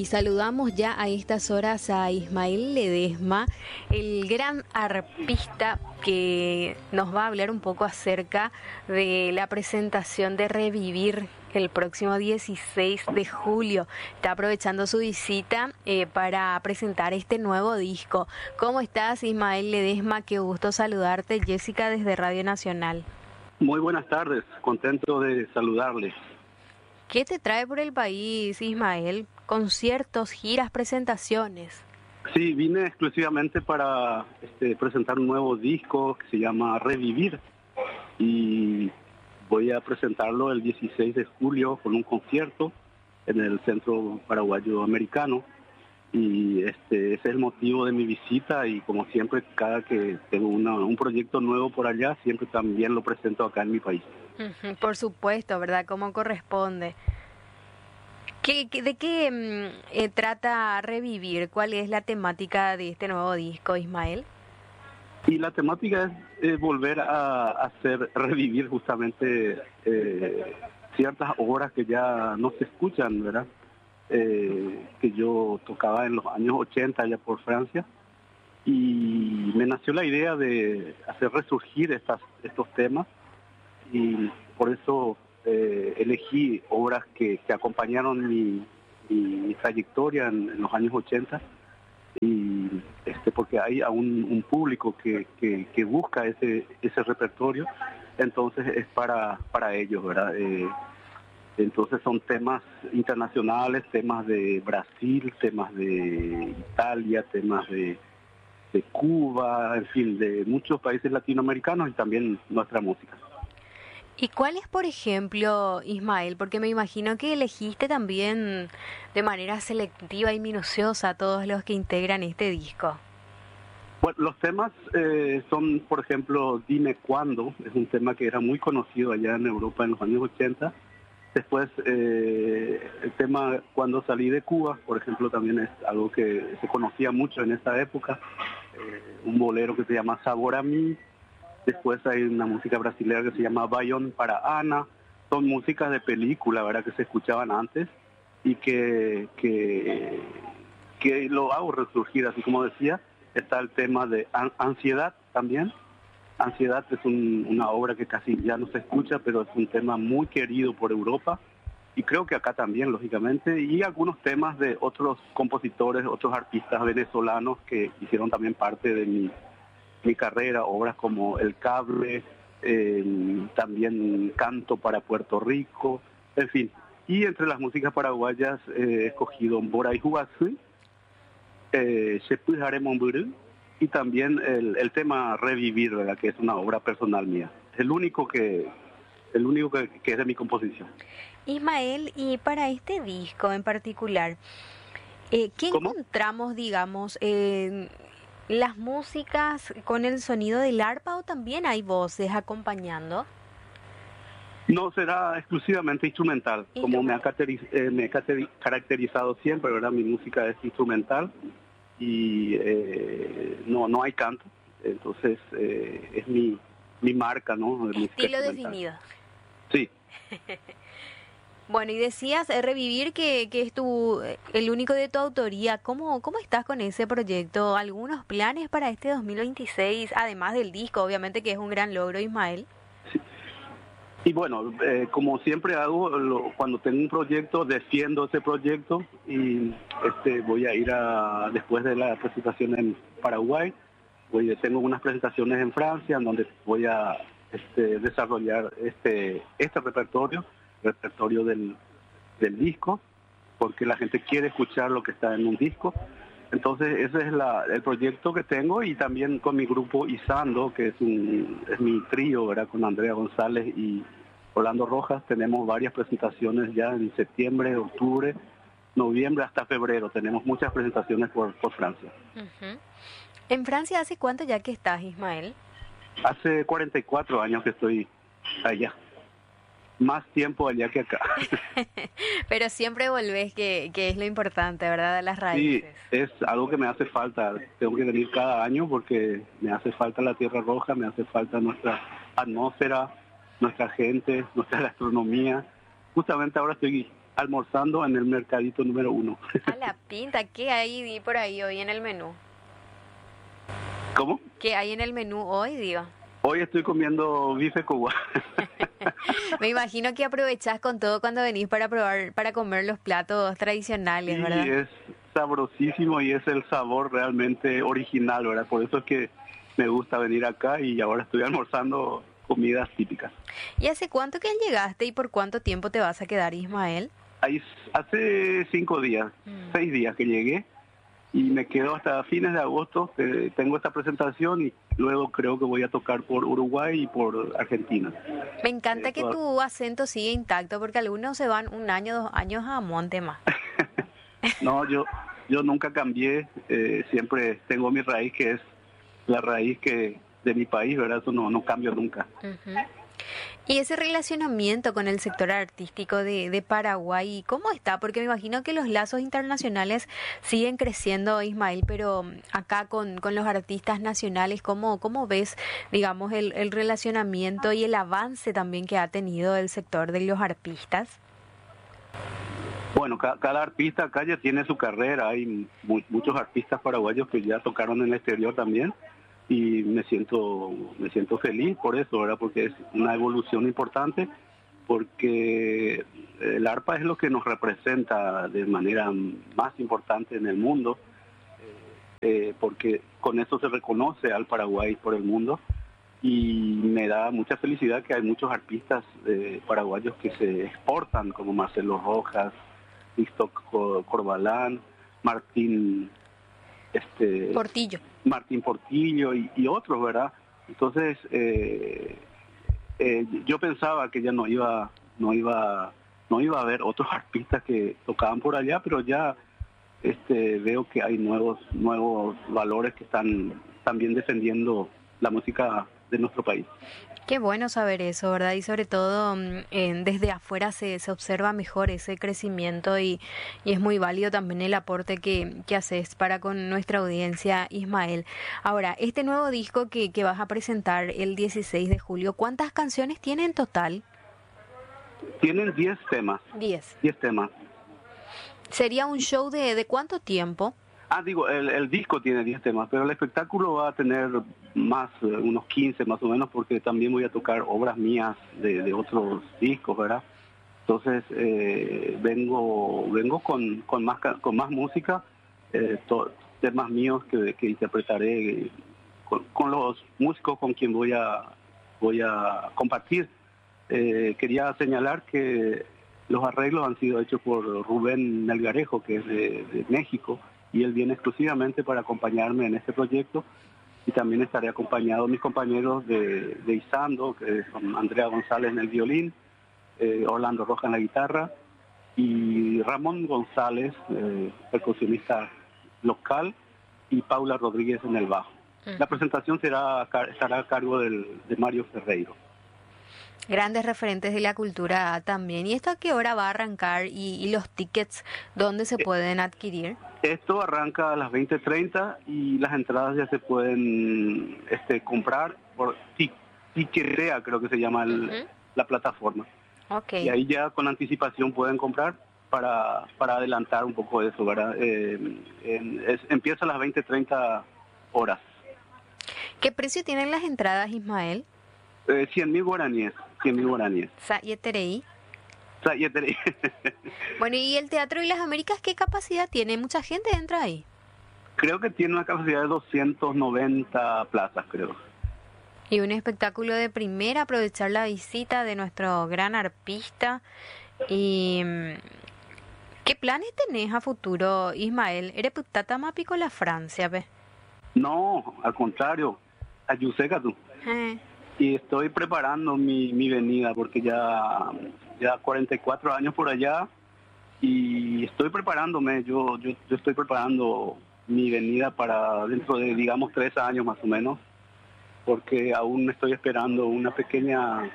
saludamos ya a estas horas a Ismael Ledesma, el gran arpista que nos va a hablar un poco acerca de la presentación de Revivir el próximo 16 de julio. Está aprovechando su visita para presentar este nuevo disco. ¿Cómo estás, Ismael Ledesma? Qué gusto saludarte. Jessica desde Radio Nacional. Muy buenas tardes, contento de saludarles. ¿Qué te trae por el país, Ismael? Conciertos, giras, presentaciones. Sí, vine exclusivamente para presentar un nuevo disco que se llama Revivir y voy a presentarlo el 16 de julio con un concierto en el Centro Paraguayo Americano y ese es el motivo de mi visita y como siempre cada que tengo un proyecto nuevo por allá siempre también lo presento acá en mi país. Por supuesto, ¿verdad? Como corresponde. ¿De qué trata Revivir? ¿Cuál es la temática de este nuevo disco, Ismael? Y la temática es volver a hacer revivir justamente ciertas obras que ya no se escuchan, ¿verdad? Que yo tocaba en los años 80 allá por Francia y me nació la idea de hacer resurgir estos temas y por eso elegí obras que acompañaron mi trayectoria en los años 80 y porque hay aún un público que busca ese repertorio, entonces es para ellos, ¿verdad? Entonces son temas internacionales, temas de Brasil, temas de Italia, temas de Cuba, en fin, de muchos países latinoamericanos y también nuestra música. ¿Y cuál es, por ejemplo, Ismael? Porque me imagino que elegiste también de manera selectiva y minuciosa a todos los que integran este disco. Bueno, los temas son, por ejemplo, Dime Cuándo, es un tema que era muy conocido allá en Europa en los años 80. Después, el tema Cuando salí de Cuba, por ejemplo, también es algo que se conocía mucho en esa época. Un bolero que se llama Sabor a mí. Después hay una música brasileña que se llama Bayón para Ana. Son músicas de película, ¿verdad?, que se escuchaban antes y que lo hago resurgir, así como decía. Está el tema de Ansiedad también. Ansiedad es una obra que casi ya no se escucha, pero es un tema muy querido por Europa y creo que acá también, lógicamente, y algunos temas de otros compositores, otros artistas venezolanos que hicieron también parte de mi carrera, obras como El Cable, también Canto para Puerto Rico, en fin. Y entre las músicas paraguayas he escogido Bora y Huasui, y también el tema Revivir, ¿verdad?, que es una obra personal mía. El único que es de mi composición. Ismael, y para este disco en particular, ¿qué ¿Cómo? encontramos, digamos, las músicas con el sonido del arpa o también hay voces acompañando? No, será exclusivamente instrumental, como me he caracterizado siempre, ¿verdad? Mi música es instrumental y no hay canto, entonces es mi marca, ¿no? De Estilo definido. Sí. Bueno, y decías Revivir que es el único de tu autoría. ¿Cómo estás con ese proyecto? ¿Algunos planes para este 2026, además del disco, obviamente que es un gran logro, Ismael? Sí. Y bueno, como siempre hago, cuando tengo un proyecto, defiendo ese proyecto y voy a ir después de la presentación en Paraguay, tengo unas presentaciones en Francia en donde voy a desarrollar este repertorio del disco, porque la gente quiere escuchar lo que está en un disco. Entonces ese es el proyecto que tengo y también con mi grupo Izando, que es mi trío, ¿verdad?, con Andrea González y Orlando Rojas. Tenemos varias presentaciones ya en septiembre, octubre, noviembre hasta febrero. Tenemos muchas presentaciones por Francia. Uh-huh. ¿En Francia hace cuánto ya que estás, Ismael? Hace 44 años que estoy allá. Más tiempo allá que acá. Pero siempre volvés, que es lo importante, ¿verdad? De las raíces. Sí, es algo que me hace falta. Tengo que venir cada año porque me hace falta la Tierra Roja, me hace falta nuestra atmósfera, nuestra gente, nuestra gastronomía. Justamente ahora estoy almorzando en el mercadito número 1. A la pinta, ¿qué hay por ahí hoy en el menú? ¿Cómo? ¿Qué hay en el menú hoy, digo? Hoy estoy comiendo bife cubano. Me imagino que aprovechás con todo cuando venís para probar, para comer los platos tradicionales, Sí, ¿verdad? es sabrosísimo y es el sabor realmente original, ¿verdad? Por eso es que me gusta venir acá y ahora estoy almorzando comidas típicas. ¿Y hace cuánto que llegaste y por cuánto tiempo te vas a quedar, Ismael? Ahí, hace 5 días, 6 días que llegué y me quedo hasta fines de agosto. Tengo esta presentación y luego creo que voy a tocar por Uruguay y por Argentina. Me encanta que tu acento sigue intacto porque algunos se van 1 año, 2 años a monte más. No, yo nunca cambié, siempre tengo mi raíz, que es la raíz que de mi país, ¿verdad? Eso no cambio nunca. Ujú. Y ese relacionamiento con el sector artístico de Paraguay, ¿cómo está? Porque me imagino que los lazos internacionales siguen creciendo, Ismael, pero acá con los artistas nacionales, ¿cómo ves, digamos, el relacionamiento y el avance también que ha tenido el sector de los arpistas? Bueno, cada artista acá ya tiene su carrera. Hay muchos artistas paraguayos que ya tocaron en el exterior también y me siento feliz por eso, ¿verdad? Porque es una evolución importante, porque el arpa es lo que nos representa de manera más importante en el mundo, porque con eso se reconoce al Paraguay por el mundo y me da mucha felicidad que hay muchos artistas paraguayos que se exportan, como Marcelo Rojas, Víctor Corbalán, Martín Portillo y otros, ¿verdad? Entonces yo pensaba que ya no iba a haber otros artistas que tocaban por allá, pero ya veo que hay nuevos valores que están también defendiendo la música de nuestro país. Qué bueno saber eso, ¿verdad? Y sobre todo desde afuera se observa mejor ese crecimiento y es muy válido también el aporte que haces para con nuestra audiencia, Ismael. Ahora, este nuevo disco que vas a presentar el 16 de julio, ¿cuántas canciones tiene en total? Tienen 10 temas. 10. 10 temas. ¿Sería un show de cuánto tiempo? Digo, el disco tiene 10 temas, pero el espectáculo va a tener más, unos 15 más o menos, porque también voy a tocar obras mías de otros discos, ¿verdad? Entonces vengo con más música, temas míos que interpretaré con los músicos con quien voy a compartir. Quería señalar que los arreglos han sido hechos por Rubén Melgarejo, que es de México, y él viene exclusivamente para acompañarme en este proyecto, y también estaré acompañado de mis compañeros de Izando, que son Andrea González en el violín, Orlando Rojas en la guitarra, y Ramón González, percusionista local, y Paula Rodríguez en el bajo. La presentación estará a cargo de Mario Ferreiro. Grandes referentes de la cultura también. ¿Y esto a qué hora va a arrancar y los tickets dónde se pueden adquirir? Esto arranca a las 20:30 y las entradas ya se pueden comprar por Tiquetea, creo que se llama la plataforma. Okay. Y ahí ya con anticipación pueden comprar para adelantar un poco eso, ¿verdad? Empieza a las 20:30 horas. ¿Qué precio tienen las entradas, Ismael? 100.000 guaraníes. 100.000 guaraníes. ¿Yeterei? Bueno, ¿y el Teatro y las Américas qué capacidad tiene? ¿Mucha gente entra ahí? Creo que tiene una capacidad de 290 plazas, creo. Y un espectáculo de primera, aprovechar la visita de nuestro gran arpista. ¿Y qué planes tenés a futuro, Ismael? ¿Eres putata mapi con la Francia, ve? No, al contrario, ayuseca tú. Y estoy preparando mi venida porque ya 44 años por allá y estoy preparándome, yo estoy preparando mi venida para dentro de, digamos, 3 años más o menos, porque aún estoy esperando un pequeño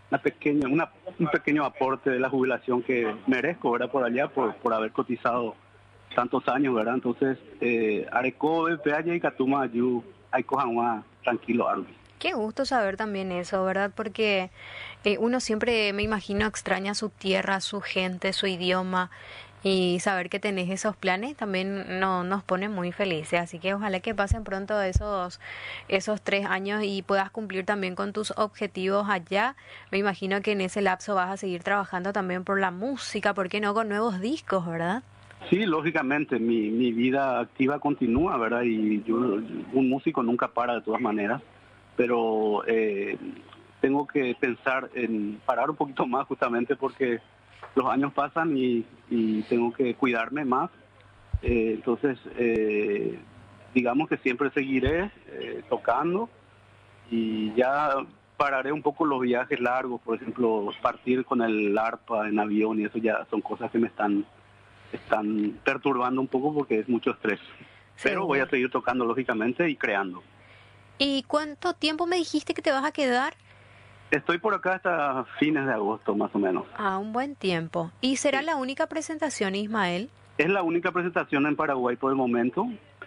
aporte de la jubilación que merezco, ¿verdad? Por allá, por haber cotizado tantos años, ¿verdad? Entonces, Areco, Peaya y Catuma, Ayu, Aikohanwa, tranquilo, Arby. Qué gusto saber también eso, ¿verdad? Porque uno siempre, me imagino, extraña su tierra, su gente, su idioma y saber que tenés esos planes también no, nos pone muy felices. Así que ojalá que pasen pronto esos 3 años y puedas cumplir también con tus objetivos allá. Me imagino que en ese lapso vas a seguir trabajando también por la música, ¿por qué no con nuevos discos, verdad? Sí, lógicamente, mi vida activa continúa, ¿verdad? Y yo, un músico nunca para de todas maneras, pero tengo que pensar en parar un poquito más justamente porque los años pasan y tengo que cuidarme más. Entonces, digamos que siempre seguiré tocando y ya pararé un poco los viajes largos, por ejemplo, partir con el arpa en avión y eso ya son cosas que me están perturbando un poco porque es mucho estrés. Pero voy a Seguro. seguir tocando lógicamente y creando. ¿Y cuánto tiempo me dijiste que te vas a quedar? Estoy por acá hasta fines de agosto más o menos. Ah, un buen tiempo. ¿Y será Sí. la única presentación, Ismael? Es la única presentación en Paraguay por el momento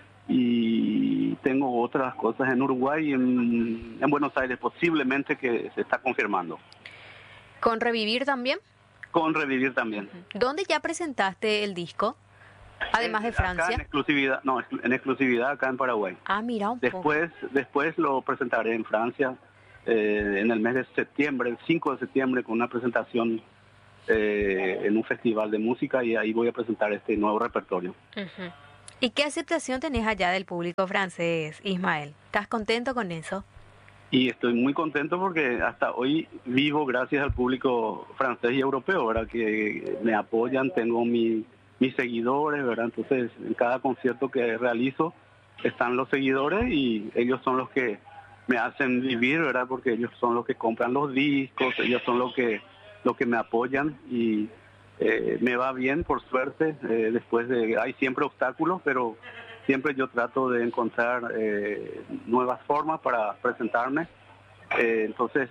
y tengo otras cosas en Uruguay y en Buenos Aires posiblemente que se está confirmando. ¿Con Revivir también? Con Revivir también. ¿Dónde ya presentaste el disco? Además de Acá en Francia. exclusividad, no, en exclusividad acá en Paraguay. Ah, mira un poco. Después lo presentaré en Francia en el mes de septiembre, el 5 de septiembre, con una presentación en un festival de música y ahí voy a presentar este nuevo repertorio. Ujú. ¿Y qué aceptación tenés allá del público francés, Ismael? ¿Estás contento con eso? Y estoy muy contento porque hasta hoy vivo gracias al público francés y europeo, ¿verdad? Que me apoyan, tengo mis seguidores, ¿verdad? Entonces, en cada concierto que realizo están los seguidores y ellos son los que me hacen vivir, ¿verdad? Porque ellos son los que compran los discos, ellos son los que me apoyan y me va bien, por suerte. Hay siempre obstáculos, pero siempre yo trato de encontrar nuevas formas para presentarme. Entonces,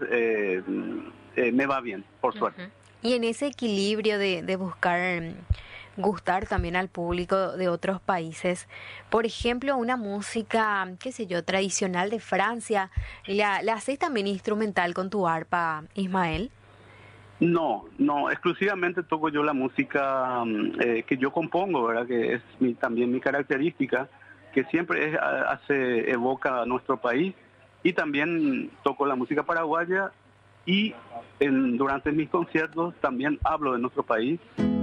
me va bien, por suerte. Ujú. Y en ese equilibrio de buscar gustar también al público de otros países, por ejemplo, una música, qué sé yo, tradicional de Francia, ¿la haces también instrumental con tu arpa, Ismael? No, no, exclusivamente toco yo la música que yo compongo, ¿verdad? Que es también mi característica, que siempre evoca a nuestro país, y también toco la música paraguaya y durante mis conciertos también hablo de nuestro país